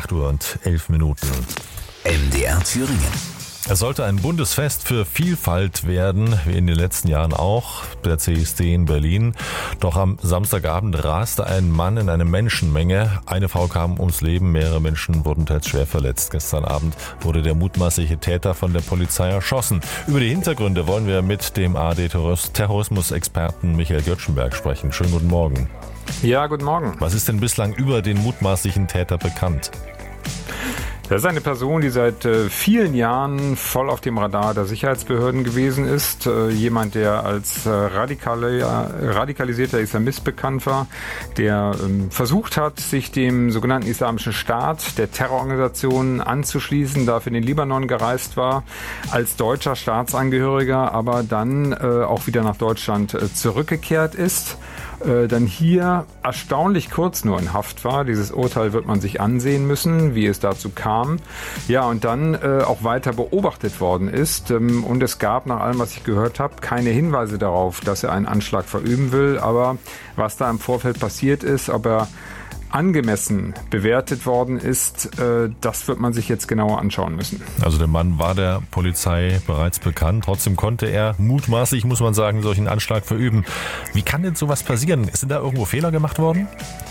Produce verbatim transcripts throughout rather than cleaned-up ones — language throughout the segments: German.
acht Uhr und elf Minuten. M D R Thüringen. Es sollte ein Bundesfest für Vielfalt werden, wie in den letzten Jahren auch, der C S D in Berlin. Doch am Samstagabend raste ein Mann in eine Menschenmenge. Eine Frau kam ums Leben, mehrere Menschen wurden teils schwer verletzt. Gestern Abend wurde der mutmaßliche Täter von der Polizei erschossen. Über die Hintergründe wollen wir mit dem A R D-Terrorismus-Experten Michael Göttschenberg sprechen. Schönen guten Morgen. Ja, guten Morgen. Was ist denn bislang über den mutmaßlichen Täter bekannt? Das ist eine Person, die seit äh, vielen Jahren voll auf dem Radar der Sicherheitsbehörden gewesen ist. Äh, jemand, der als äh, radikale, äh, radikalisierter Islamist bekannt war, der ähm, versucht hat, sich dem sogenannten Islamischen Staat, der Terrororganisation anzuschließen, dafür in den Libanon gereist war, als deutscher Staatsangehöriger, aber dann äh, auch wieder nach Deutschland äh, zurückgekehrt ist. Dann hier erstaunlich kurz nur in Haft war. Dieses Urteil wird man sich ansehen müssen, wie es dazu kam. Ja, und dann äh, auch weiter beobachtet worden ist. Ähm, und es gab, nach allem, was ich gehört habe, keine Hinweise darauf, dass er einen Anschlag verüben will. Aber was da im Vorfeld passiert ist, ob er angemessen bewertet worden ist, äh, das wird man sich jetzt genauer anschauen müssen. Also der Mann war der Polizei bereits bekannt, trotzdem konnte er mutmaßlich, muss man sagen, solchen Anschlag verüben. Wie kann denn sowas passieren? Sind da irgendwo Fehler gemacht worden?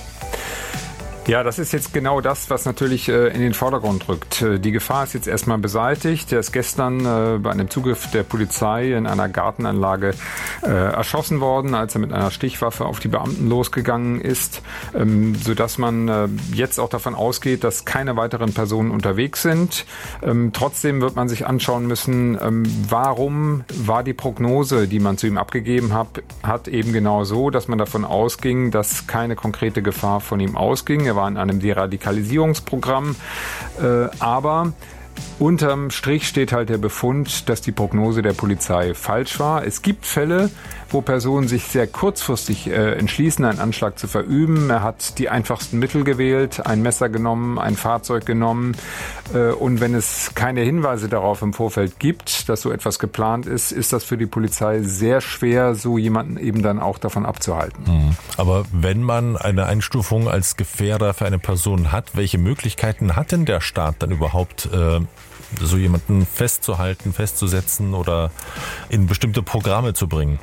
Ja, das ist jetzt genau das, was natürlich äh, in den Vordergrund rückt. Die Gefahr ist jetzt erstmal beseitigt. Er ist gestern äh, bei einem Zugriff der Polizei in einer Gartenanlage äh, erschossen worden, als er mit einer Stichwaffe auf die Beamten losgegangen ist, ähm, sodass man äh, jetzt auch davon ausgeht, dass keine weiteren Personen unterwegs sind. Ähm, trotzdem wird man sich anschauen müssen, ähm, warum war die Prognose, die man zu ihm abgegeben hat, hat eben genau so, dass man davon ausging, dass keine konkrete Gefahr von ihm ausging. Er war in einem Deradikalisierungsprogramm, äh, aber unterm Strich steht halt der Befund, dass die Prognose der Polizei falsch war. Es gibt Fälle, wo Personen sich sehr kurzfristig äh, entschließen, einen Anschlag zu verüben. Er hat die einfachsten Mittel gewählt, ein Messer genommen, ein Fahrzeug genommen. Äh, und wenn es keine Hinweise darauf im Vorfeld gibt, dass so etwas geplant ist, ist das für die Polizei sehr schwer, so jemanden eben dann auch davon abzuhalten. Mhm. Aber wenn man eine Einstufung als Gefährder für eine Person hat, welche Möglichkeiten hat denn der Staat dann überhaupt, äh, so jemanden festzuhalten, festzusetzen oder in bestimmte Programme zu bringen?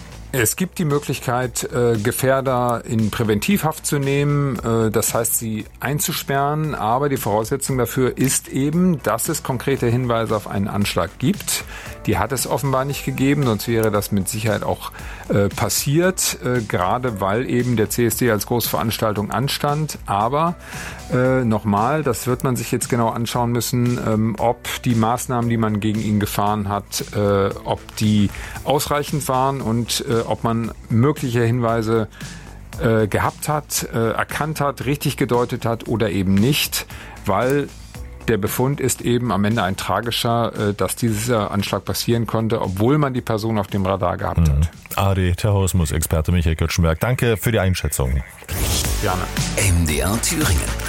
Es gibt die Möglichkeit, Gefährder in Präventivhaft zu nehmen, das heißt, sie einzusperren, aber die Voraussetzung dafür ist eben, dass es konkrete Hinweise auf einen Anschlag gibt. Die hat es offenbar nicht gegeben, sonst wäre das mit Sicherheit auch passiert, gerade weil eben der C S D als Großveranstaltung anstand. Aber äh, nochmal, das wird man sich jetzt genau anschauen müssen, ähm, ob die Maßnahmen, die man gegen ihn gefahren hat, äh, ob die ausreichend waren und äh, ob man mögliche Hinweise äh, gehabt hat, äh, erkannt hat, richtig gedeutet hat oder eben nicht, weil der Befund ist eben am Ende ein tragischer, äh, dass dieser Anschlag passieren konnte, obwohl man die Person auf dem Radar gehabt hat. A R D-Terrorismus-Experte Michael Göttschenberg, danke für die Einschätzung. Gerne. M D R Thüringen.